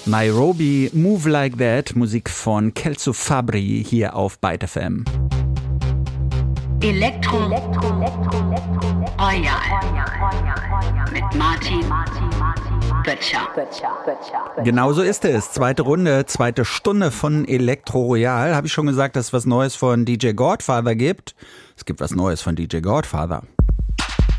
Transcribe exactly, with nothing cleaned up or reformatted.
Nairobi, Move Like That, Musik von Kelso Fabri hier auf Byte F M. Elektro, Elektro, Elektro, Elektro, Royal mit Martin Böttcher. Genau so ist es. Zweite Runde, zweite Stunde von Elektro Royal. Habe ich schon gesagt, dass es was Neues von D J Godfather gibt? Es gibt was Neues von D J Godfather.